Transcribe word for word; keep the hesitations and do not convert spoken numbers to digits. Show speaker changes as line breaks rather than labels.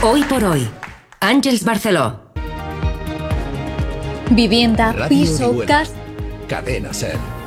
Hoy por hoy, Àngels Barceló.
Vivienda,
Radio
piso,
Orihuela.
casa.
Cadena Ser.